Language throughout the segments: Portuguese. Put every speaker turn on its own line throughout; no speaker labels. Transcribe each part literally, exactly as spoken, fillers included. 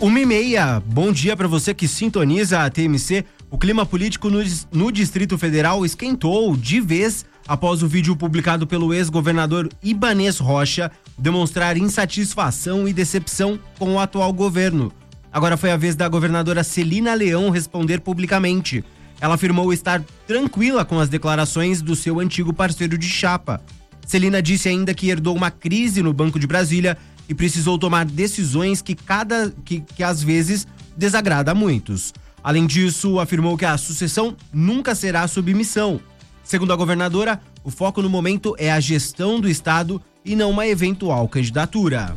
Uma e meia, bom dia para você que sintoniza a T M C. O clima político no, no Distrito Federal esquentou de vez após o vídeo publicado pelo ex-governador Ibanez Rocha demonstrar insatisfação e decepção com o atual governo. Agora foi a vez da governadora Celina Leão responder publicamente. Ela afirmou estar tranquila com as declarações do seu antigo parceiro de chapa. Celina disse ainda que herdou uma crise no Banco de Brasília e precisou tomar decisões que, cada, que, que às vezes desagrada a muitos. Além disso, afirmou que a sucessão nunca será submissão. Segundo a governadora, o foco no momento é a gestão do Estado e não uma eventual candidatura.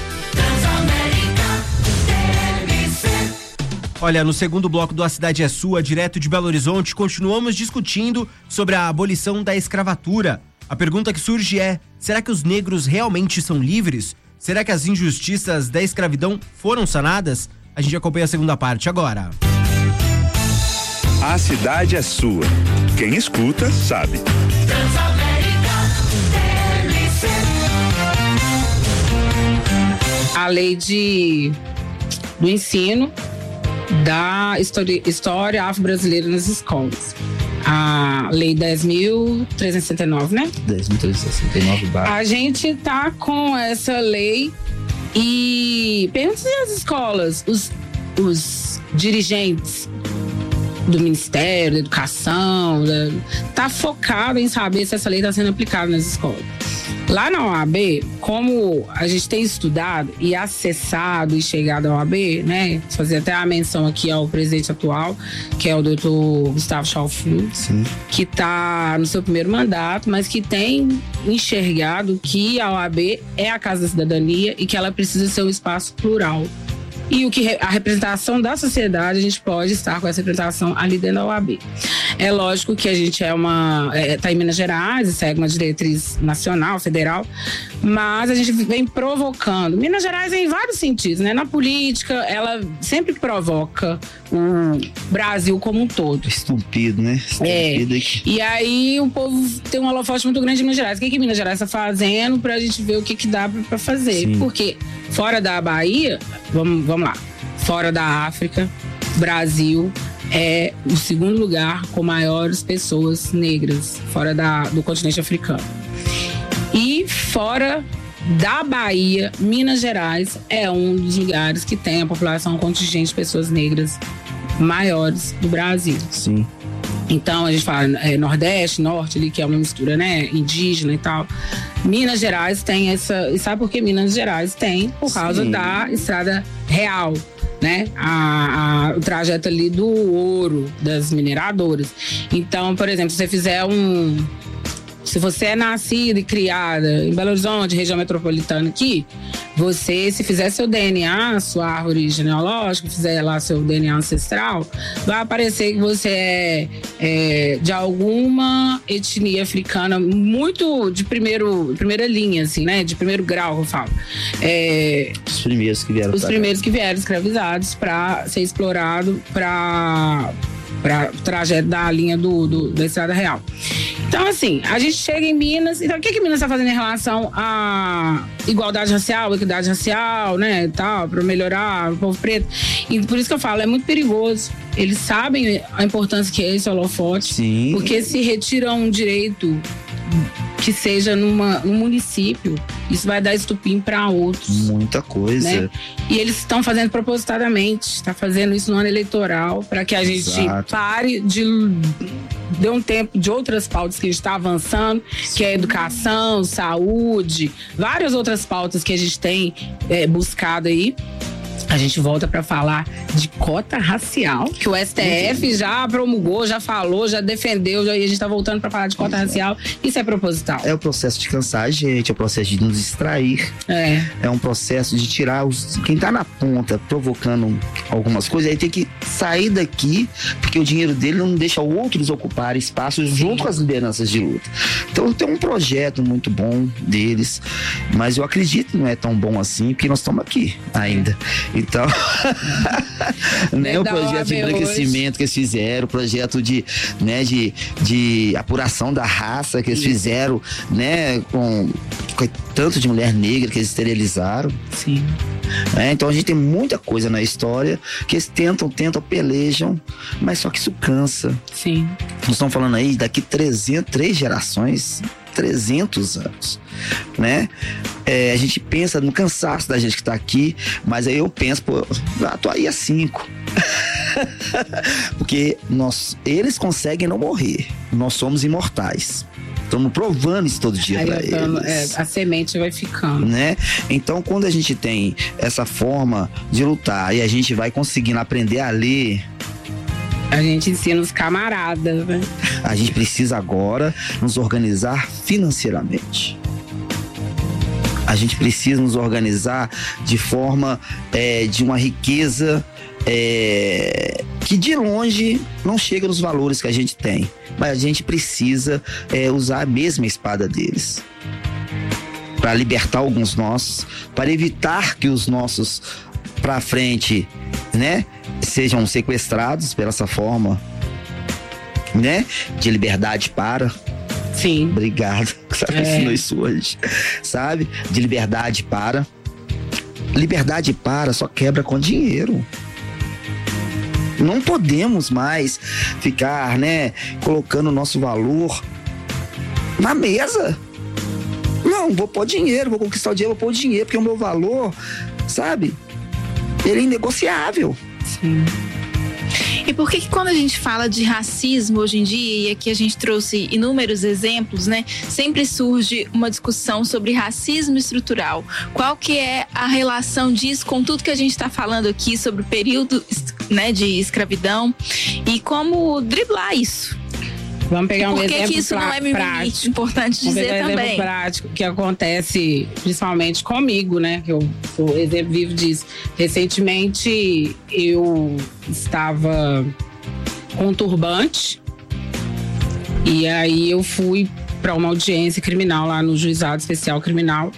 Olha, no segundo bloco do A Cidade é Sua, direto de Belo Horizonte, continuamos discutindo sobre a abolição da escravatura. A pergunta que surge é: será que os negros realmente são livres? Será que as injustiças da escravidão foram sanadas? A gente acompanha a segunda parte agora.
A Cidade é Sua. Quem escuta, sabe.
A lei de, do ensino da história, história afro-brasileira nas escolas. A lei dez mil trezentos e sessenta e nove, né?
dez mil trezentos e sessenta e nove barra.
A gente tá com essa lei e pergunta se as escolas, os, os dirigentes do Ministério da Educação, da, tá focado em saber se essa lei está sendo aplicada nas escolas. Lá na O A B, como a gente tem estudado e acessado e chegado à O A B, né? Fazer até a menção aqui ao presidente atual, que é o doutor Gustavo Schauflug, que está no seu primeiro mandato, mas que tem enxergado que a O A B é a Casa da Cidadania e que ela precisa ser um espaço plural. E o que a representação da sociedade, a gente pode estar com essa representação ali dentro da O A B. É lógico que a gente é uma... Está é, em Minas Gerais, segue uma diretriz nacional, federal, mas a gente vem provocando. Minas Gerais em vários sentidos, né? Na política, ela sempre provoca o Brasil como um todo.
Estúpido, né?
Estúpido. É. E aí o povo tem um holofote muito grande em Minas Gerais. O que, que Minas Gerais está fazendo pra gente ver o que, que dá para fazer? Sim. Porque fora da Bahia, vamos, vamos lá, fora da África, Brasil é o segundo lugar com maiores pessoas negras fora da, do continente africano. E fora da Bahia, Minas Gerais é um dos lugares que tem a população, um contingente de pessoas negras maiores do Brasil.
Sim.
Então a gente fala é, Nordeste, Norte ali, que é uma mistura, né, indígena e tal. Minas Gerais tem essa... E sabe por que Minas Gerais tem? Por causa Sim. da Estrada Real, né? A, a, o trajeto ali do ouro, das mineradoras. Então, por exemplo, se você fizer um... Se você é nascida e criada em Belo Horizonte, região metropolitana aqui, você, se fizer seu D N A, sua árvore genealógica, fizer lá seu D N A ancestral, vai aparecer que você é, é de alguma etnia africana muito de primeiro, primeira linha, assim, né? De primeiro grau, que eu falo. É,
os primeiros que vieram.
Os primeiros cá. que vieram escravizados para ser explorado para para o trajeto da linha do, do, da Estrada Real. Então, assim, a gente chega em Minas. Então, o que que Minas está fazendo em relação à igualdade racial, equidade racial, né, e tal, para melhorar o povo preto? E por isso que eu falo, é muito perigoso. Eles sabem a importância que é esse holofote.
Sim.
Porque se retira um direito que seja numa, num município, isso vai dar estupim para outros.
Muita coisa.
Né? E eles estão fazendo propositadamente, está fazendo isso no ano eleitoral, para que a gente Exato. pare de dê um tempo de outras pautas que a gente está avançando, que é educação, saúde, várias outras pautas que a gente tem é, buscado aí. A gente volta para falar de cota racial, que o S T F já promulgou, já falou, já defendeu, já, e a gente tá voltando para falar de cota racial. Isso é proposital.
É o processo de cansar a gente, é o processo de nos distrair.
É.
É um processo de tirar os, quem tá na ponta provocando algumas coisas, aí tem que sair daqui, porque o dinheiro dele não deixa outros ocupar espaços junto com as lideranças de luta. Então tem um projeto muito bom deles, mas eu acredito que não é tão bom assim, porque nós estamos aqui ainda. Então, né, o projeto de embranquecimento que eles fizeram, o projeto de, né, de, de apuração da raça que eles fizeram, né, com tanto de mulher negra que eles esterilizaram.
Sim.
É, então a gente tem muita coisa na história que eles tentam, tentam, pelejam, mas só que isso cansa.
Sim.
Nós estamos falando aí daqui trezentas, três gerações, trezentos anos, né? É, a gente pensa no cansaço da gente que tá aqui, mas aí eu penso, pô, ah, tô aí há cinco. Porque nós, eles conseguem não morrer, nós somos imortais. Estamos provando isso todo dia para eles.
É, a semente vai ficando.
Né? Então, quando a gente tem essa forma de lutar e a gente vai conseguindo aprender a ler,
a gente ensina os camaradas, né?
A gente precisa agora nos organizar financeiramente. A gente precisa nos organizar de forma é, de uma riqueza é, que de longe não chega nos valores que a gente tem. Mas a gente precisa é, usar a mesma espada deles para libertar alguns nossos, para evitar que os nossos para frente, né, sejam sequestrados pela essa forma, né, de liberdade para.
Sim.
Obrigado. Você é. ensinou isso hoje, sabe? De liberdade para. Liberdade para só quebra com dinheiro. Não podemos mais ficar, né, colocando o nosso valor na mesa. Não, vou pôr dinheiro, vou conquistar o dinheiro, vou pôr dinheiro, porque o meu valor, sabe, ele é inegociável.
Sim. E por que que quando a gente fala de racismo hoje em dia, e aqui a gente trouxe inúmeros exemplos, né, sempre surge uma discussão sobre racismo estrutural. Qual que é a relação disso com tudo que a gente está falando aqui sobre o período, né, de escravidão e como driblar isso?
Vamos pegar um
Por que
exemplo
que isso
pra,
não é
prático.
Importante dizer
Vamos pegar um
também.
exemplo prático que acontece principalmente comigo, né? Que eu sou exemplo vivo disso. Recentemente eu estava com um turbante e aí eu fui para uma audiência criminal lá no Juizado Especial Criminal.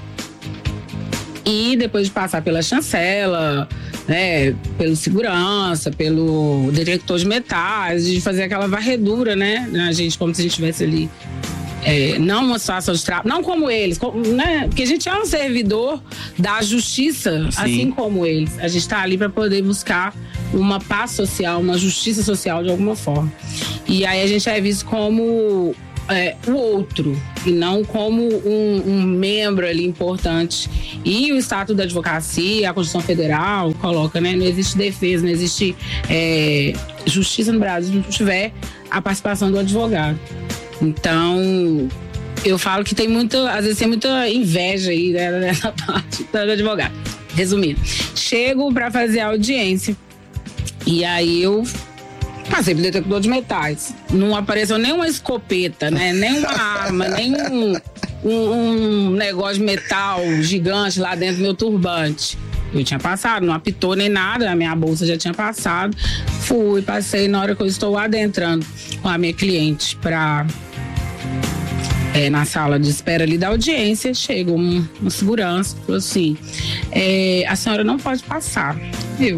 E depois de passar pela chancela, né, pelo segurança, pelo detector de metais, de fazer aquela varredura, né, na gente, como se a gente estivesse ali, é, não uma situação de trabalho, não como eles, como, né, porque a gente é um servidor da justiça, Sim. assim como eles. A gente está ali para poder buscar uma paz social, uma justiça social de alguma forma. E aí a gente é visto como É, o outro, e não como um, um membro ali importante. E o Estatuto da Advocacia, a Constituição Federal coloca, né? Não existe defesa, não existe é, justiça no Brasil se não tiver a participação do advogado. Então, eu falo que tem muita, às vezes tem muita inveja aí, né, nessa parte do advogado. Resumindo, chego para fazer a audiência e aí eu passei pro detector de metais. Não apareceu nem uma escopeta, né? Nem uma arma, nem um, um, um negócio de metal gigante lá dentro do meu turbante. Eu tinha passado, não apitou nem nada, a minha bolsa já tinha passado. Fui, passei, na hora que eu estou adentrando com a minha cliente pra, é, na sala de espera ali da audiência, chega um, uma segurança, falou assim, é, a senhora não pode passar. Eu,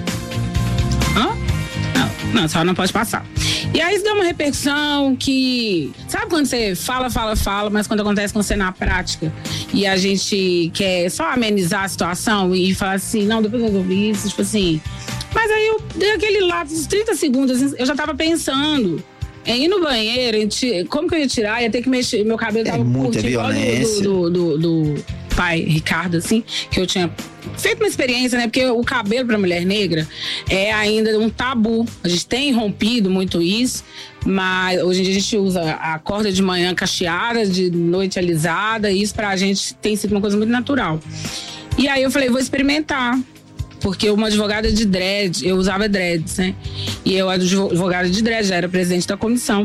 hã? Não, a senhora não pode passar. E aí isso deu uma repercussão que... Sabe quando você fala, fala, fala, mas quando acontece com você na prática e a gente quer só amenizar a situação e falar assim, não, depois eu resolvi isso, tipo assim... Mas aí eu dei aquele lapso de trinta segundos, assim, eu já tava pensando em ir no banheiro, em t... como que eu ia tirar? Ia ter que mexer, meu cabelo
é
tava
muita
curto, igual
violência.
do, do, do, do pai Ricardo, assim, que eu tinha feito uma experiência, né? Porque o cabelo pra mulher negra é ainda um tabu. A gente tem rompido muito isso, mas hoje em dia a gente usa a corda de manhã cacheada, de noite alisada, e isso pra gente tem sido uma coisa muito natural. E aí eu falei, vou experimentar. Porque uma advogada de dread, eu usava dreads, né? E eu, advogada de dread, já era presidente da comissão.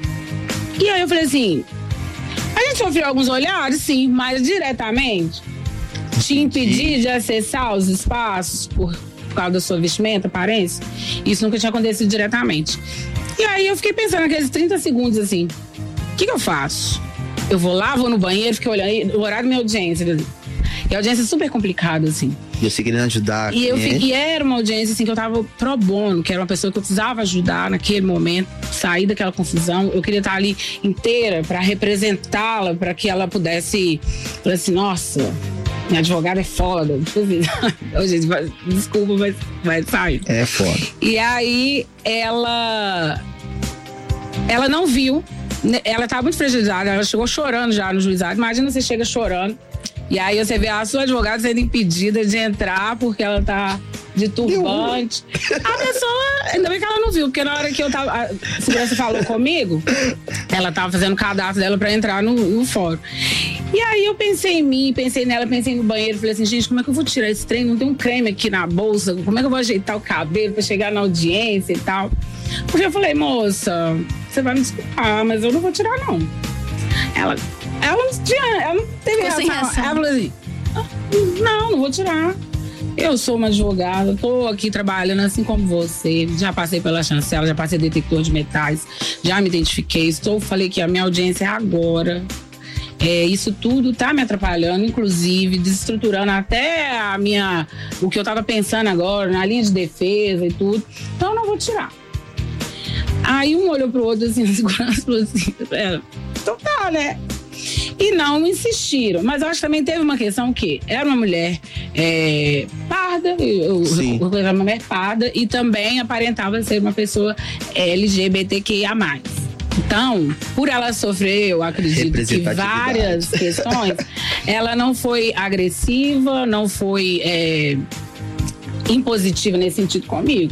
E aí eu falei assim, a gente sofreu alguns olhares, sim, mas diretamente te impedir de acessar os espaços por, por causa da sua vestimenta, aparência, isso nunca tinha acontecido diretamente. E aí eu fiquei pensando naqueles trinta segundos assim, o que que eu faço? Eu vou lá, vou no banheiro, fiquei olhando, o horário da minha audiência, o E a audiência é super complicada, assim.
E você querendo ajudar.
E, eu, e era uma audiência, assim, que eu tava pro bono, que era uma pessoa que eu precisava ajudar naquele momento, sair daquela confusão. Eu queria estar ali inteira pra representá-la, pra que ela pudesse falar assim, nossa, minha advogada é foda. Oh, gente, desculpa, mas vai sair.
É foda.
E aí, ela... Ela não viu. Ela estava muito fragilizada, ela chegou chorando já no juizado. Imagina você chega chorando e aí você vê a sua advogada sendo impedida de entrar porque ela tá de turbante. A pessoa, ainda bem que ela não viu, porque na hora que eu tava, a segurança falou comigo, ela tava fazendo o cadastro dela pra entrar no, no fórum. E aí eu pensei em mim, pensei nela, pensei no banheiro, falei assim, gente, como é que eu vou tirar esse trem? Não tem um creme aqui na bolsa, como é que eu vou ajeitar o cabelo pra chegar na audiência e tal? Porque eu falei, moça, você vai me desculpar, mas eu não vou tirar, não. Ela, ela não tinha, ela não teve reação. reação. Ela falou assim, não, não vou tirar. Eu sou uma advogada, tô aqui trabalhando assim como você. Já passei pela chancela, já passei detector de metais, já me identifiquei. Estou, falei que a minha audiência é agora. É, isso tudo tá me atrapalhando, inclusive desestruturando até a minha, o que eu tava pensando agora, na linha de defesa e tudo. Então eu não vou tirar. Aí um olhou pro outro assim, na segurança, falou assim, é, então tá, né? E não insistiram. Mas eu acho que também teve uma questão que era uma mulher é, parda, eu, eu, eu era uma mulher parda, e também aparentava ser uma pessoa L G B T Q I A mais. Então, por ela sofrer, eu acredito que várias questões, ela não foi agressiva, não foi é, impositiva nesse sentido comigo.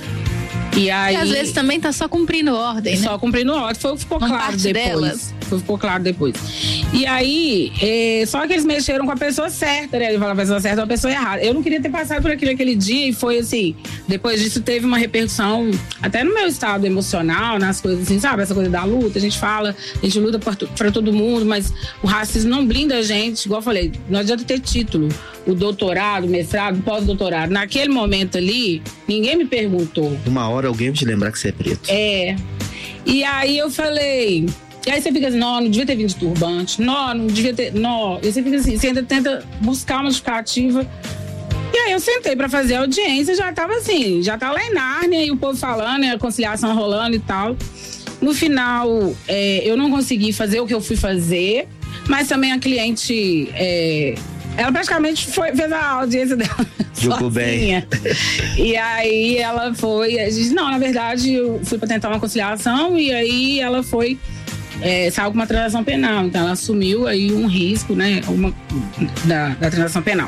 E aí,
e às vezes também tá só cumprindo ordem, né?
Só cumprindo ordem, foi, ficou não claro depois. Delas. Foi, ficou claro depois. E aí, é, só que eles mexeram com a pessoa certa, né? Ele falou a pessoa certa ou a pessoa errada. Eu não queria ter passado por aquilo aquele dia e foi assim, depois disso teve uma repercussão até no meu estado emocional, nas coisas assim, sabe? Essa coisa da luta, a gente fala, a gente luta pra todo mundo, mas o racismo não blinda a gente, igual eu falei, não adianta ter título. O doutorado, o mestrado, o pós-doutorado. Naquele momento ali, ninguém me perguntou.
Uma hora alguém vai te lembrar que você é preto.
É. E aí eu falei... E aí você fica assim, não, não devia ter vindo de turbante. Não, não devia ter... Não. E você fica assim, você ainda tenta buscar uma justificativa. E aí eu sentei pra fazer a audiência, já tava assim, já tava lá em Nárnia, e o povo falando, a conciliação rolando e tal. No final, é, eu não consegui fazer o que eu fui fazer, mas também a cliente... É, ela praticamente foi, fez a audiência dela
jogou bem.
E aí ela foi... A gente, não, na verdade, eu fui pra tentar uma conciliação e aí ela foi... É, saiu com uma transação penal. Então ela assumiu aí um risco, né? Uma, da, da transação penal.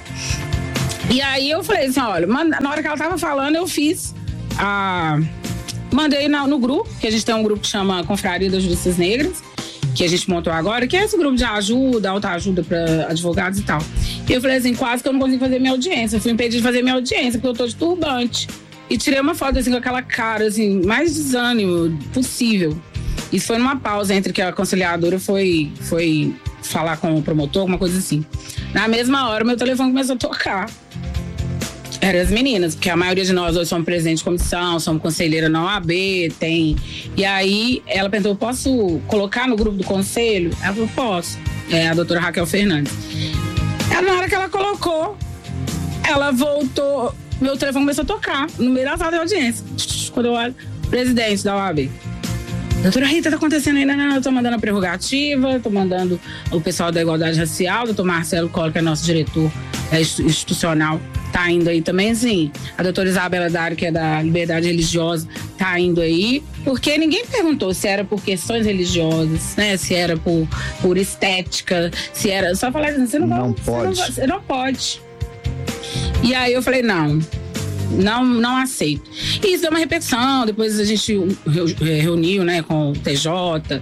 E aí eu falei assim, olha, na hora que ela tava falando, eu fiz a... Mandei na, no grupo, que a gente tem um grupo que chama Confraria das Justiças Negras, que a gente montou agora, que é esse grupo de ajuda, autoajuda para advogados e tal. E eu falei assim, quase que eu não consigo fazer minha audiência. Eu fui impedida de fazer minha audiência, porque eu tô de turbante. E tirei uma foto assim com aquela cara, assim, mais desânimo possível. Isso foi numa pausa entre que a conciliadora foi, foi falar com o promotor, alguma coisa assim. Na mesma hora, meu telefone começou a tocar. Eram as meninas, porque a maioria de nós hoje somos presidente de comissão, somos conselheira na O A B, tem... E aí, ela perguntou, posso colocar no grupo do conselho? Ela falou, posso. É a doutora Raquel Fernandes. Ela, na hora que ela colocou, ela voltou, meu telefone começou a tocar, no meio da sala de audiência. Quando eu olho, presidente da O A B. Doutora Rita, tá acontecendo aí? Não, não, eu tô mandando a prerrogativa, tô mandando o pessoal da igualdade racial, doutor Marcelo Collor, que é nosso diretor é, institucional, tá indo aí também, assim. A doutora Isabela Dário, que é da Liberdade Religiosa, tá indo aí. Porque ninguém perguntou se era por questões religiosas, né? Se era por, por estética, se era... Só falar assim, você não,
não
vai,
pode.
Você não, você não pode. E aí eu falei, não... Não, não aceito. E isso deu uma repercussão, depois a gente reuniu, né, com o T J.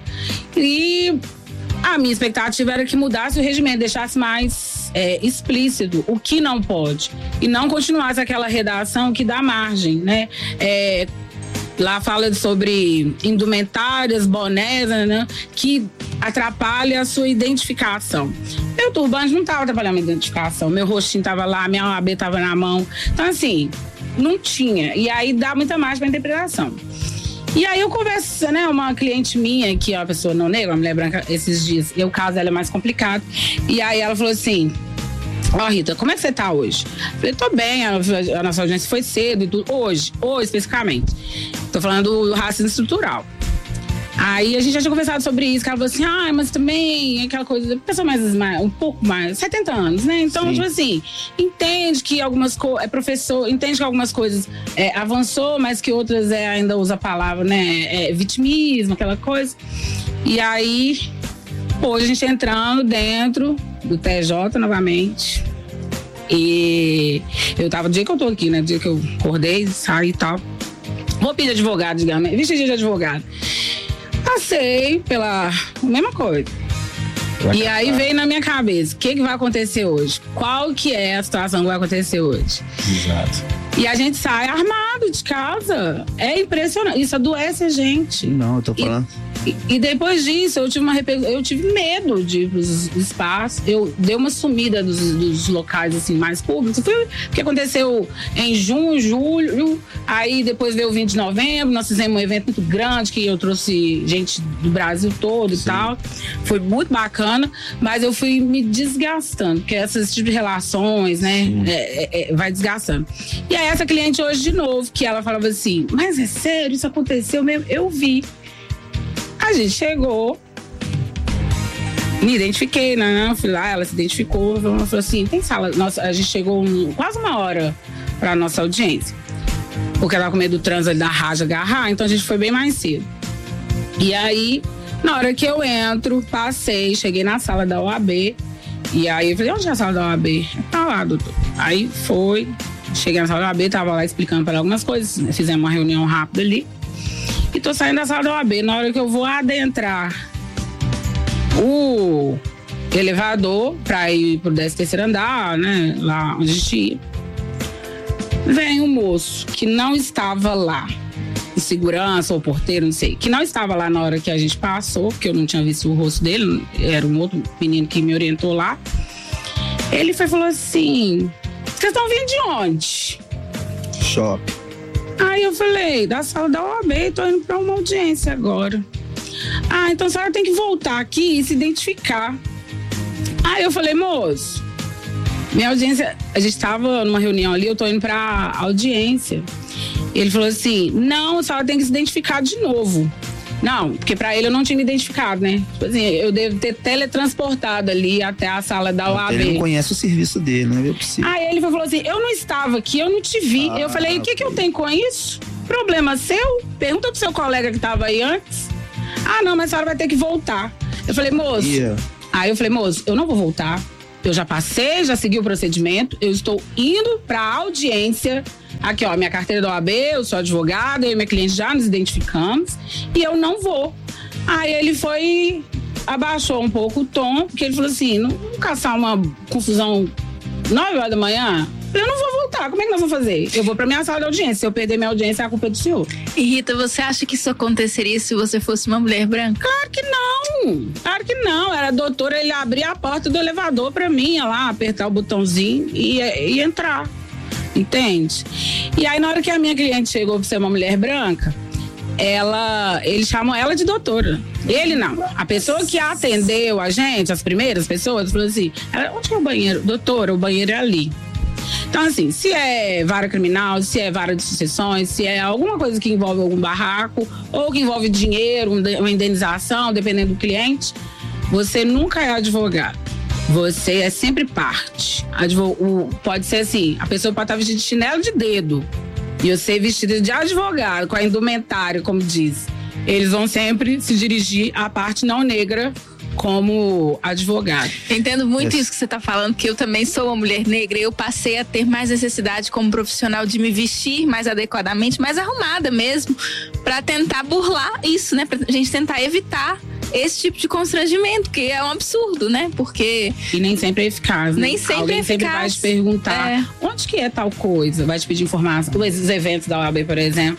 E a minha expectativa era que mudasse o regimento, deixasse mais é, explícito o que não pode. E não continuasse aquela redação que dá margem, né? É, lá fala sobre indumentárias, bonés, né, que atrapalha a sua identificação. Meu turbante não estava atrapalhando a minha identificação, meu rostinho estava lá, minha O A B estava na mão. Então, assim, não tinha. E aí dá muita margem para interpretação. E aí eu converso, né, uma cliente minha, que é uma pessoa não negra, uma mulher branca, esses dias, e o caso dela é mais complicado. E aí ela falou assim, Ó, Rita, como é que você tá hoje? Eu falei, tô bem, a, a nossa audiência foi cedo e tudo. Hoje, hoje especificamente. Tô falando do racismo estrutural. Aí a gente já tinha conversado sobre isso, que ela falou assim, ah, mas também aquela coisa, pessoa mais, mais um pouco mais, setenta anos, né? Então, Sim. tipo assim, entende que algumas coisas, é professor, entende que algumas coisas é, avançou, mas que outras é, ainda usa a palavra, né? É, vitimismo, aquela coisa. E aí, hoje a gente entrando dentro do T J novamente. E eu tava, no dia que eu tô aqui, né? No dia que eu acordei, saí e tal. Vou pedir advogado, digamos, vestido de advogado. Passei pela mesma coisa. Vai e casar. Aí veio na minha cabeça, o que, que vai acontecer hoje? Qual que é a situação que vai acontecer hoje?
Exato.
E a gente sai armado de casa. É impressionante. Isso adoece a gente.
Não, eu tô falando.
E, e depois disso, eu tive, uma, eu tive medo de ir pros espaços. Eu dei uma sumida dos, dos locais assim, mais públicos. Foi o que aconteceu em junho, julho. Aí depois veio o vinte de novembro. Nós fizemos um evento muito grande que eu trouxe gente do Brasil todo Sim. e tal. Foi muito bacana. Mas eu fui me desgastando. Porque esses tipos de relações, né? É, é, vai desgastando. E aí essa cliente hoje de novo, que ela falava assim, mas é sério, isso aconteceu mesmo? Eu vi. A gente chegou, me identifiquei, né? Fui lá, ela se identificou, ela falou assim, tem sala? Nossa, a gente chegou um, quase uma hora pra nossa audiência. Porque ela com medo do trânsito da Raja agarrar, então a gente foi bem mais cedo. E aí, na hora que eu entro, passei, cheguei na sala da O A B, e aí eu falei, onde é a sala da O A B? Tá lá, doutor. Aí foi... Cheguei na sala da O A B, tava lá explicando para ela algumas coisas, fizemos uma reunião rápida ali. E tô saindo da sala da O A B. Na hora que eu vou adentrar o elevador para ir pro décimo terceiro andar, né? Lá onde a gente ia. Vem um moço que não estava lá. De segurança ou porteiro, não sei. Que não estava lá na hora que a gente passou, porque eu não tinha visto o rosto dele. Era um outro menino que me orientou lá. Ele foi, falou assim... Vocês estão vindo de onde?
Shopping.
Aí eu falei, da sala da O A B, tô indo pra uma audiência agora. Ah, então a senhora tem que voltar aqui e se identificar. Aí eu falei, moço, minha audiência, a gente tava numa reunião ali, eu tô indo pra audiência. Ele falou assim, não, a senhora tem que se identificar de novo. Não, porque pra ele eu não tinha me identificado, né? Tipo assim, eu devo ter teletransportado ali até a sala da O A B.
Ele não conhece o serviço dele, não é possível.
Aí ele falou assim, eu não estava aqui, eu não te vi. Ah, eu falei, o que, que eu tenho com isso? Problema seu? Pergunta pro seu colega que tava aí antes. Ah, não, mas a senhora vai ter que voltar. Eu falei, moço... Yeah. Aí eu falei, moço, eu não vou voltar. Eu já passei, já segui o procedimento. Eu estou indo pra audiência... Aqui, ó, minha carteira da O A B, eu sou advogada, eu e minha cliente já nos identificamos e eu não vou. Aí ele foi, abaixou um pouco o tom, porque ele falou assim, não vamos caçar uma confusão nove horas da manhã? Eu não vou voltar, como é que nós vamos fazer? Eu vou pra minha sala de audiência, se eu perder minha audiência, a culpa é do senhor.
E Rita, você acha que isso aconteceria se você fosse uma mulher branca?
Claro que não, claro que não. Era doutor, ele abria a porta do elevador pra mim, ia lá, apertar o botãozinho e, e entrar. Entende? E aí, na hora que a minha cliente chegou pra ser uma mulher branca, ela, eles chamam ela de doutora. Ele não. A pessoa que atendeu a gente, as primeiras pessoas, falou assim, onde que é o banheiro? Doutora, o banheiro é ali. Então, assim, se é vara criminal, se é vara de sucessões, se é alguma coisa que envolve algum barraco, ou que envolve dinheiro, uma indenização, dependendo do cliente, você nunca é advogado. Você é sempre parte. Advo- o, pode ser assim, a pessoa pode estar vestida de chinelo de dedo e você vestida de advogado, com a indumentária, como diz. Eles vão sempre se dirigir à parte não negra como advogado.
Entendo muito yes. isso que você está falando, porque eu também sou uma mulher negra e eu passei a ter mais necessidade como profissional de me vestir mais adequadamente, mais arrumada mesmo, para tentar burlar isso, né? Pra gente tentar evitar esse tipo de constrangimento, que é um absurdo, né? Porque...
E nem sempre é eficaz, né?
Nem sempre
Alguém
é eficaz.
sempre vai te perguntar, é. onde que é tal coisa? Vai te pedir informação. Os eventos da O A B, por exemplo,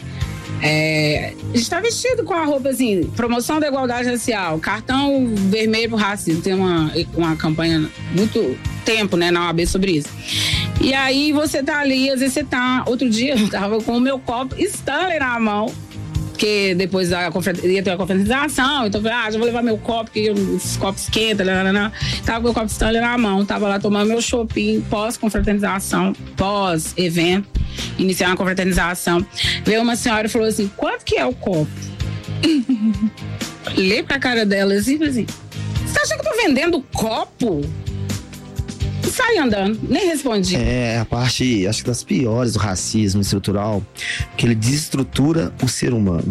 é, a gente tá vestido com a roupa assim, promoção da igualdade racial, cartão vermelho pro racismo. Tem uma, uma campanha muito tempo, né, na O A B sobre isso. E aí você tá ali, às vezes você tá... Outro dia eu tava com o meu copo Stanley na mão, porque depois da confer- ia ter uma confraternização, então eu falei, ah, já vou levar meu copo, porque os copos esquentam, nananã. Tava com o copo Stanley na mão, tava lá tomando meu shopping pós-confraternização, pós-evento, iniciar uma confraternização. Veio uma senhora e falou assim, quanto que é o copo? Olhei pra cara dela assim e falei assim, você tá achando que eu tô vendendo copo? E saí andando, nem respondi.
É a parte, acho que das piores do racismo estrutural, que ele desestrutura o ser humano.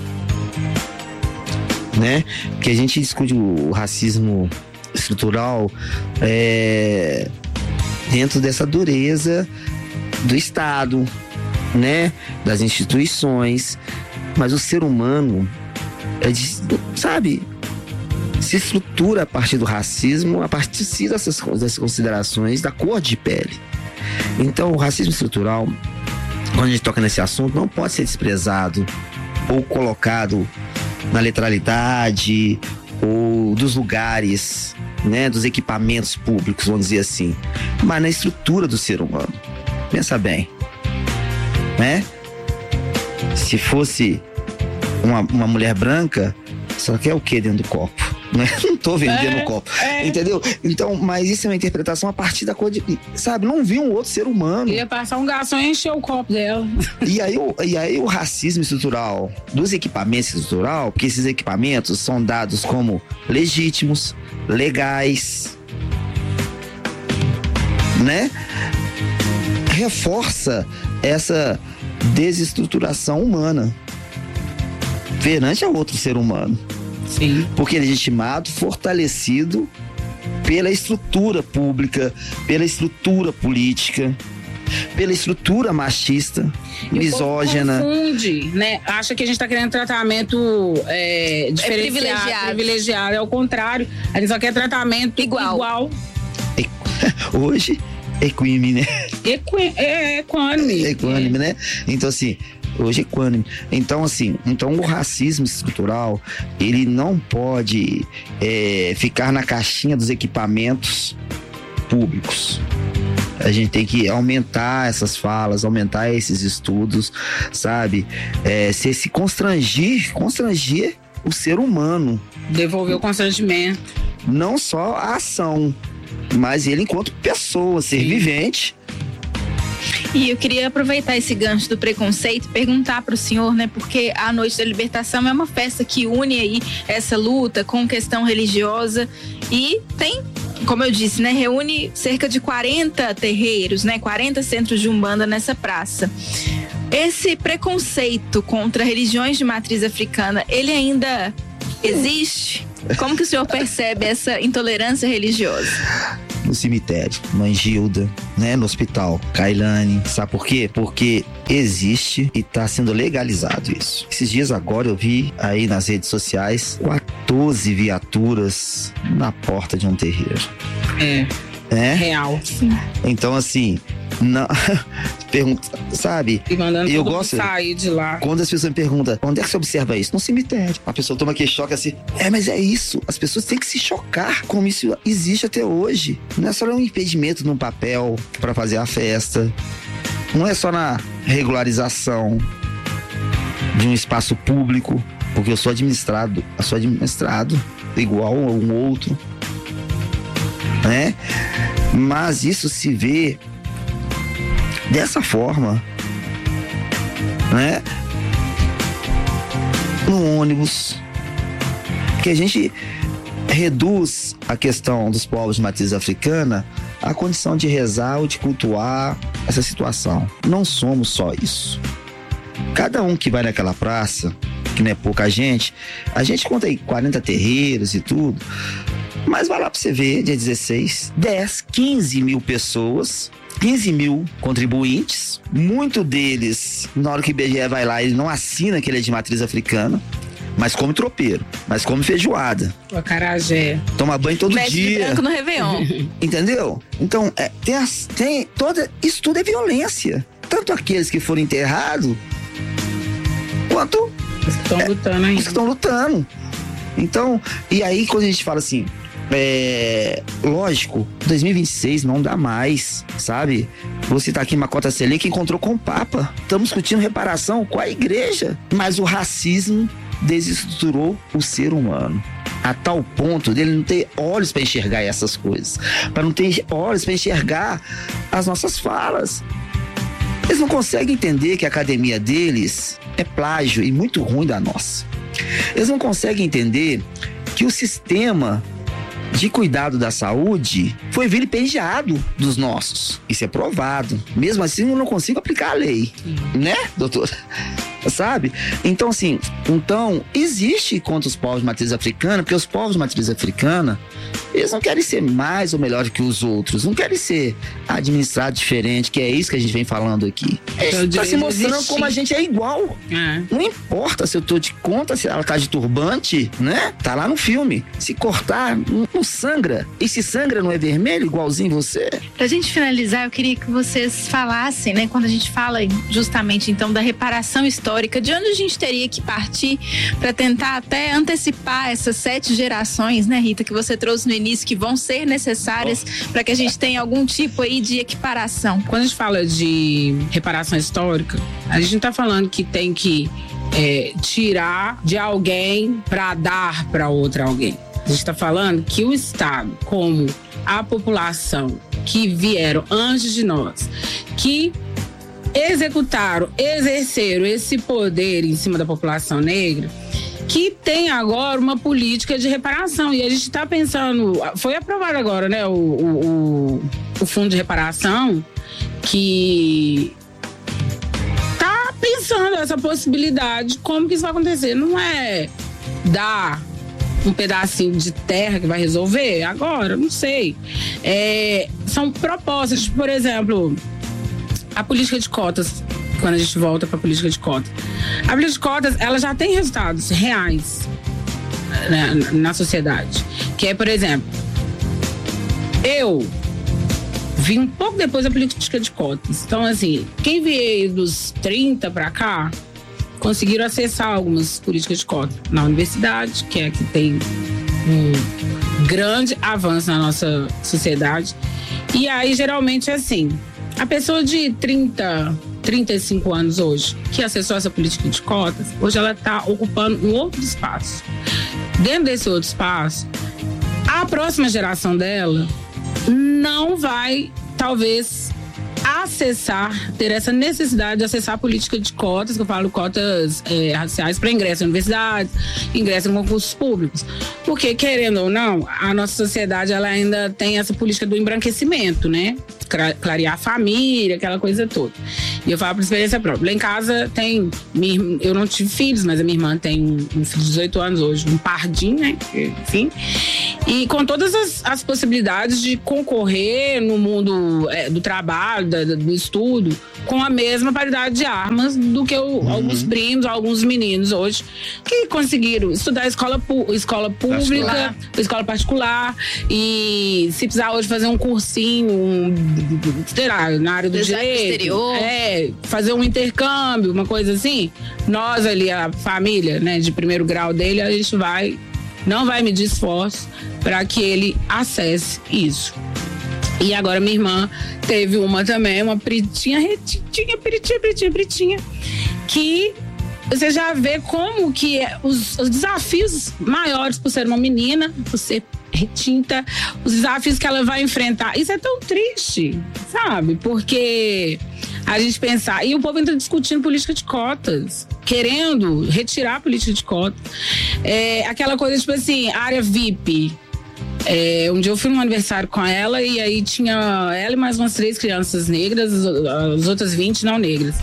Né? Porque a gente discute o racismo estrutural é, dentro dessa dureza do Estado, né? Das instituições. Mas o ser humano, é de, sabe, se estrutura a partir do racismo, a partir dessas, dessas considerações da cor de pele. Então, o racismo estrutural, quando a gente toca nesse assunto, não pode ser desprezado ou colocado na letralidade ou dos lugares, né, dos equipamentos públicos, vamos dizer assim, mas na estrutura do ser humano. Pensa bem, né? Se fosse uma, uma mulher branca, só quer o que dentro do copo? Né? Não tô vendendo o é, copo, é. Entendeu? Então, mas isso é uma interpretação a partir da cor de... Sabe, não vi um outro ser humano.
Ia passar um garçom e encher o copo dela.
E aí, o, e aí o racismo estrutural, dos equipamentos estrutural, porque esses equipamentos são dados como legítimos, legais, né? Reforça essa desestruturação humana perante a outro ser humano.
Sim.
Porque é legitimado, fortalecido pela estrutura pública, pela estrutura política, pela estrutura machista, e misógina.
O povo confunde, né? Acha que a gente tá querendo tratamento é, diferenciado, é privilegiado. privilegiado. É o contrário. A gente só quer tratamento igual. igual.
Hoje, equime, né?
Equi, é equânime.
Equânime, é. né? Então, assim, hoje é equânime. Então, assim, então o racismo estrutural, ele não pode é, ficar na caixinha dos equipamentos públicos. A gente tem que aumentar essas falas, aumentar esses estudos, sabe? É, se, se constrangir, constranger o ser humano.
Devolver o constrangimento.
Não só a ação, mas ele enquanto pessoa, ser Sim. vivente.
E eu queria aproveitar esse gancho do preconceito e perguntar para o senhor, né? Porque a Noite da Libertação é uma festa que une aí essa luta com questão religiosa e tem, como eu disse, né? Reúne cerca de quarenta terreiros, né? quarenta centros de umbanda nessa praça. Esse preconceito contra religiões de matriz africana, ele ainda existe? Como que o senhor percebe essa intolerância religiosa?
No cemitério, Mãe Gilda, né? No hospital, Kailane. Sabe por quê? Porque existe e está sendo legalizado isso. Esses dias agora eu vi aí nas redes sociais quatorze viaturas na porta de um terreiro.
É.
É?
Real. Sim.
Então, assim, não, pergunta, sabe?
E mandando
eu
todo
gosto
sair de lá.
Quando as pessoas me perguntam, onde é que você observa isso? No cemitério. A pessoa toma aquele choque assim, é, mas é isso. As pessoas têm que se chocar como isso existe até hoje. Não é só um impedimento num papel para fazer a festa. Não é só na regularização de um espaço público, porque eu sou administrado, eu sou administrado igual a um outro, né? Mas isso se vê dessa forma, né? No ônibus, que a gente reduz a questão dos povos de matriz africana à condição de rezar ou de cultuar essa situação. Não somos só isso. Cada um que vai naquela praça, que não é pouca gente, a gente conta aí quarenta terreiros e tudo, mas vai lá pra você ver, dia dezesseis, dez, quinze mil pessoas, quinze mil contribuintes, muito deles, na hora que o I B G E vai lá, ele não assina que ele é de matriz africana, mas come tropeiro, mas come feijoada.
O acarajé.
Toma banho todo
Veste
dia.
de branco no Réveillon.
Entendeu? Então, é, tem, as, tem toda, isso tudo é violência. Tanto aqueles que foram enterrados, quanto
os que estão
é,
lutando ainda.
Os que estão lutando. Então, e aí quando a gente fala assim, é, lógico, dois mil e vinte e seis não dá mais, sabe? Vou citar aqui Macota Selê, que encontrou com o Papa. Estamos discutindo reparação com a igreja. Mas o racismo desestruturou o ser humano a tal ponto dele não ter olhos para enxergar essas coisas, para não ter olhos para enxergar as nossas falas. Eles não conseguem entender que a academia deles é plágio e muito ruim da nossa. Eles não conseguem entender que o sistema de cuidado da saúde foi vilipendiado dos nossos. Isso é provado. Mesmo assim, eu não consigo aplicar a lei. Né, doutora? Sabe? Então, assim, então, existe contra os povos de matriz africana, porque os povos de matriz africana, eles não querem ser mais ou melhor do que os outros, não querem ser administrados diferente, que é isso que a gente vem falando aqui. Está se mostrando existir. Como a gente é igual. É. Não importa se eu tô de conta, se ela tá de turbante, né? Tá lá no filme. Se cortar, não, não sangra. E se sangra, não é vermelho, igualzinho você?
Pra gente finalizar, eu queria que vocês falassem, né? Quando a gente fala justamente, então, da reparação histórica, de onde a gente teria que partir para tentar até antecipar essas sete gerações, né, Rita, que você trouxe no início, que vão ser necessárias para que a gente tenha algum tipo aí de equiparação.
Quando a gente fala de reparação histórica, a gente não está falando que tem que é, tirar de alguém para dar para outra alguém. A gente está falando que o Estado, como a população que vieram antes de nós, que executaram, exerceram esse poder em cima da população negra, que tem agora uma política de reparação. E a gente está pensando, foi aprovado agora, né, o, o, o fundo de reparação, que tá pensando essa possibilidade, como que isso vai acontecer. Não é dar um pedacinho de terra que vai resolver agora, não sei. É, são propostas, por exemplo, a política de cotas, quando a gente volta para a política de cotas. A política de cotas, ela já tem resultados reais, né, na sociedade. Que é, por exemplo, eu vim um pouco depois da política de cotas. Então, assim, quem veio dos trinta para cá, conseguiram acessar algumas políticas de cotas na universidade, que é que tem um grande avanço na nossa sociedade. E aí, geralmente, é assim, a pessoa de trinta, trinta e cinco anos hoje, que acessou essa política de cotas, hoje ela está ocupando um outro espaço. Dentro desse outro espaço, a próxima geração dela não vai, talvez, acessar, ter essa necessidade de acessar a política de cotas, que eu falo cotas é, raciais para ingresso em universidades, ingresso em concursos públicos. Porque, querendo ou não, a nossa sociedade ela ainda tem essa política do embranquecimento, né? Clarear a família, aquela coisa toda. E eu falo por experiência própria. Lá em casa tem, minha, eu não tive filhos, mas a minha irmã tem um, um filho de dezoito anos hoje, um pardinho, né? Enfim. E com todas as, as possibilidades de concorrer no mundo é, do trabalho, da, do estudo, com a mesma paridade de armas do que o, uhum. alguns primos, alguns meninos hoje, que conseguiram estudar escola, escola pública, particular. escola particular, e se precisar hoje fazer um cursinho, um, sei lá, na área do Design direito, exterior. É, fazer um intercâmbio, uma coisa assim, nós ali, a família, né, de primeiro grau dele, a gente vai, não vai medir esforço para que ele acesse isso. E agora minha irmã teve uma também, uma pretinha, retinha, pretinha, pretinha, pretinha, que você já vê como que é os, os desafios maiores por ser uma menina, por ser retinta, os desafios que ela vai enfrentar. Isso é tão triste, sabe? Porque a gente pensar, e o povo entra discutindo política de cotas, querendo retirar a política de cotas. É, aquela coisa, tipo assim, área V I P. É, um dia eu fui num aniversário com ela e aí tinha ela e mais umas três crianças negras, as outras vinte não negras.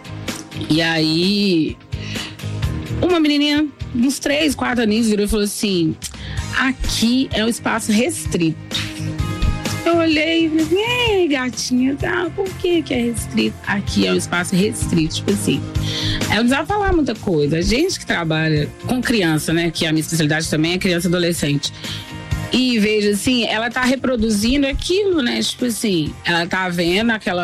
E aí uma menininha, uns três, quatro aninhos, virou e falou assim: aqui é um espaço restrito. Eu olhei e falei: ei, gatinha, tá, por que que é restrito? Aqui é um espaço restrito, tipo assim. Ela não precisava falar muita coisa. A gente que trabalha com criança, né, que a minha especialidade também é criança e adolescente. E veja assim, ela tá reproduzindo aquilo, né? Tipo assim, ela tá vendo aquela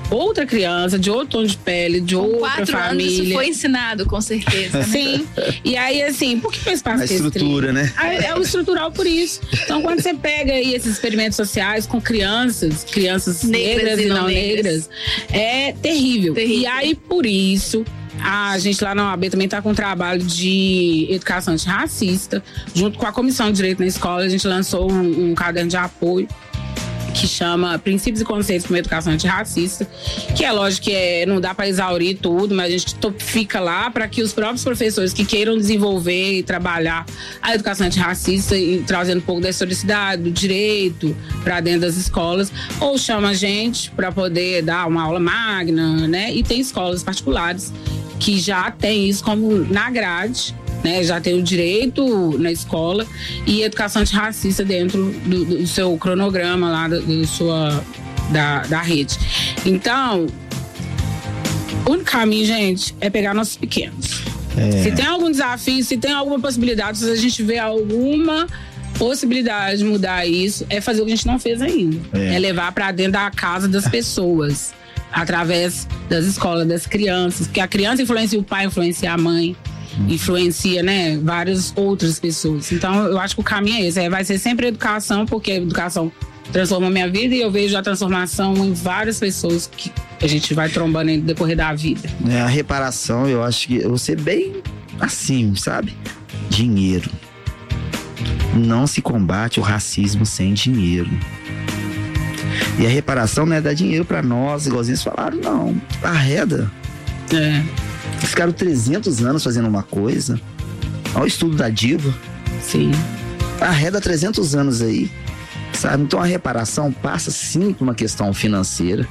outra criança, de outro tom de pele, de
Com
outra
quatro
família.
anos isso foi ensinado, com certeza. Né?
Sim. E aí, assim, por que fez parte
A estrutura, né?
É, é o estrutural por isso. Então, quando você pega aí esses experimentos sociais com crianças, crianças negras, negras e não, não negras, negras, é terrível. terrível. E aí, por isso, a gente lá na O A B também está com um trabalho de educação antirracista. Junto com a Comissão de Direito na Escola, a gente lançou um, um caderno de apoio que chama Princípios e Conceitos para uma Educação Antirracista, que é lógico que é, não dá para exaurir tudo, mas a gente fica lá para que os próprios professores que queiram desenvolver e trabalhar a educação antirracista e trazendo um pouco da historicidade, do direito para dentro das escolas, ou chama a gente para poder dar uma aula magna, né? E tem escolas particulares que já tem isso como na grade, né, já tem o direito na escola e educação antirracista dentro do, do seu cronograma lá do, do sua, da, da rede. Então, o único caminho, gente, é pegar nossos pequenos. É. Se tem algum desafio, se tem alguma possibilidade, se a gente vê alguma possibilidade de mudar isso, é fazer o que a gente não fez ainda. É, é levar para dentro da casa das pessoas, através das escolas, das crianças, porque a criança influencia o pai, influencia a mãe, influencia, né, várias outras pessoas. Então, eu acho que o caminho é esse, é, vai ser sempre educação, porque a educação transforma a minha vida e eu vejo a transformação em várias pessoas que a gente vai trombando no decorrer da vida.
É, a reparação, eu acho que eu vou ser bem assim, sabe? Dinheiro. Não se combate o racismo sem dinheiro. E a reparação não é dar dinheiro pra nós, igualzinho eles falaram, não. Arreda.
É.
Eles ficaram trezentos anos fazendo uma coisa. Olha o estudo da Diva.
Sim.
Arreda trezentos anos aí, sabe? Então a reparação passa sim por uma questão financeira,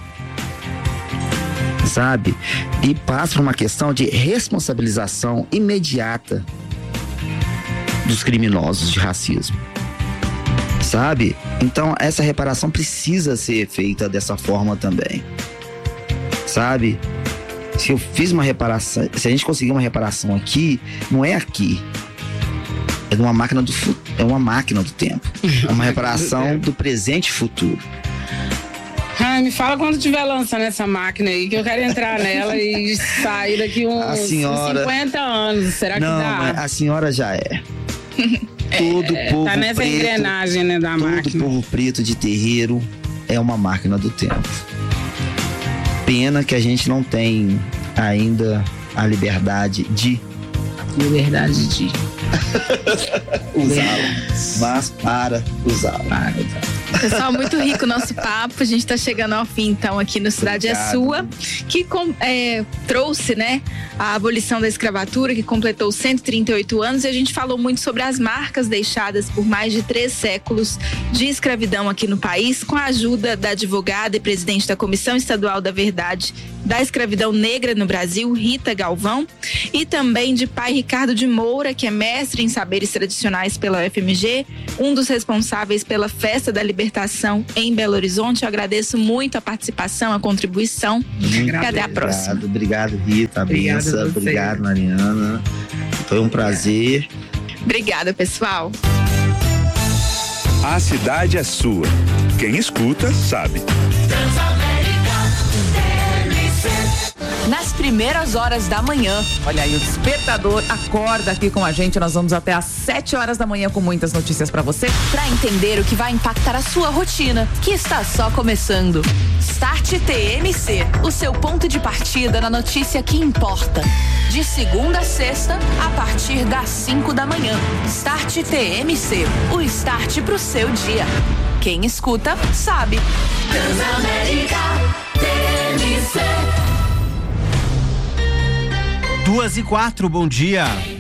sabe? E passa por uma questão de responsabilização imediata dos criminosos de racismo, sabe? Então essa reparação precisa ser feita dessa forma também, sabe? Se eu fiz uma reparação, se a gente conseguir uma reparação aqui, não é aqui. É de uma máquina do é uma máquina do tempo. É uma reparação do presente e futuro.
Ai, me fala quando tiver lançando essa máquina aí, que eu quero entrar nela e sair daqui uns, senhora... uns cinquenta anos. Será que
não,
dá?
Mas a senhora já é. Todo
é,
povo
tá nessa
preto,
engrenagem, né, da
todo
máquina.
Todo povo preto de terreiro é uma máquina do tempo. Pena que a gente não tem ainda a liberdade de
liberdade de
usá-lo, mas para usá-lo.
Para usá-lo.
Pessoal, muito rico o nosso papo. A gente está chegando ao fim, então, aqui no Cidade Obrigado. É Sua, que com, é, trouxe, né, a abolição da escravatura, que completou cento e trinta e oito anos, e a gente falou muito sobre as marcas deixadas por mais de três séculos de escravidão aqui no país, com a ajuda da advogada e presidente da Comissão Estadual da Verdade da Escravidão Negra no Brasil, Rita Galvão, e também de pai Ricardo de Moura, que é mestre em saberes tradicionais pela U F M G, um dos responsáveis pela Festa da Libertação em Belo Horizonte. Eu agradeço muito a participação, a contribuição.
Muito
Até a próxima.
Obrigado, Rita, a benção. Obrigado, Mariana. Foi um prazer.
Obrigada, pessoal.
A cidade é sua. Quem escuta, sabe.
Nas primeiras horas da manhã. Olha aí, o Despertador acorda aqui com a gente. Nós vamos até às sete horas da manhã com muitas notícias pra você.
Pra entender o que vai impactar a sua rotina, que está só começando. Start T M C, o seu ponto de partida na notícia que importa. De segunda a sexta, a partir das cinco da manhã. Start T M C, o start pro seu dia. Quem escuta, sabe. Transamérica T M C.
Duas e quatro, bom dia.